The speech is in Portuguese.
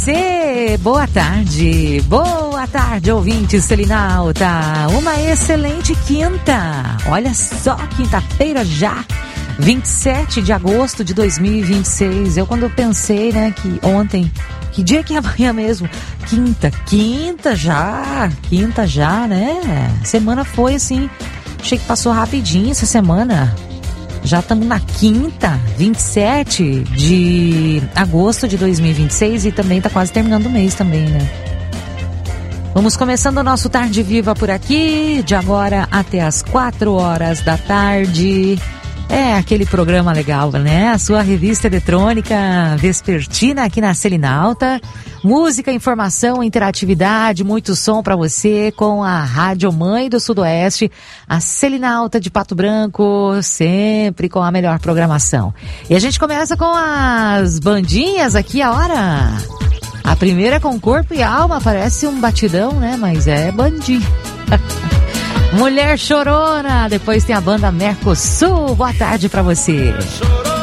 você, boa tarde, ouvinte Selinalta, uma excelente quinta, olha só, quinta-feira já, 27 de agosto de 2026, quando eu pensei, né, que ontem, que dia que é amanhã mesmo, quinta já, né, semana foi assim, achei que passou rapidinho essa semana. Já estamos na quinta, 27 de agosto de 2026 e também está quase terminando o mês também, né? Vamos começando o nosso Tarde Viva por aqui, de agora até as 4 horas da tarde. É aquele programa legal, né? A sua revista eletrônica vespertina aqui na Selinalta. Música, informação, interatividade, muito som para você com a Rádio Mãe do Sudoeste, a Selinalta de Pato Branco, sempre com a melhor programação. E a gente começa com as bandinhas aqui a hora. A primeira com corpo e alma, parece um batidão, né? Mas é bandinha. Mulher Chorona, depois tem a banda Mercosul. Boa tarde pra você.